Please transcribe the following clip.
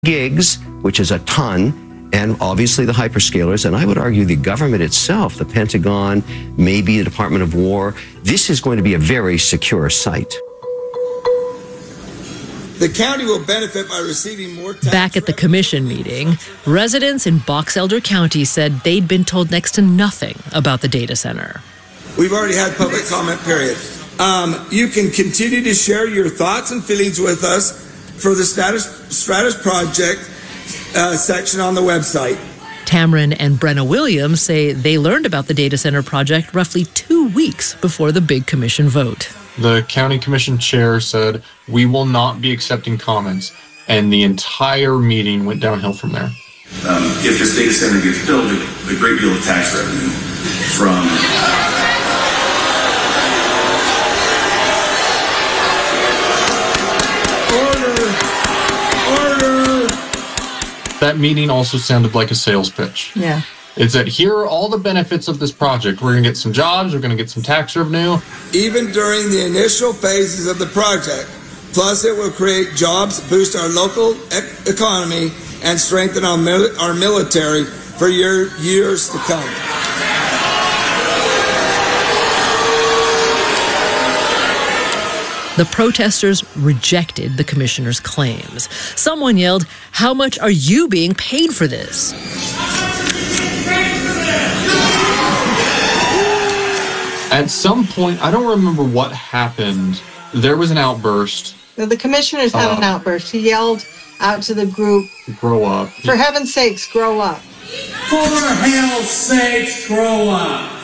gigs, which is a ton, and obviously the hyperscalers, and I would argue the government itself, the Pentagon, maybe the Department of War. This is going to be a very secure site. The county will benefit by receiving more tax. Back at the commission meeting, residents in Box Elder County said they'd been told next to nothing about the data center. We've already had public comment period. You can continue to share your thoughts and feelings with us for the Stratus Project section on the website. Tamron and Brenna Williams say they learned about the data center project roughly 2 weeks before the big commission vote. The county commission chair said, "We will not be accepting comments," and the entire meeting went downhill from there. If this data center gets built, a great deal of tax revenue from That meeting also sounded like a sales pitch. Yeah. It's that here are all the benefits of this project. We're going to get some jobs. We're going to get some tax revenue. Even during the initial phases of the project. Plus, it will create jobs, boost our local economy, and strengthen our military for years to come. The protesters rejected the commissioner's claims. Someone yelled, "How much are you being paid for this?" At some point, I don't remember what happened. There was an outburst. The commissioners had an outburst. He yelled out to the group, "Grow up. For heaven's sakes, grow up." For hell's sakes, grow up.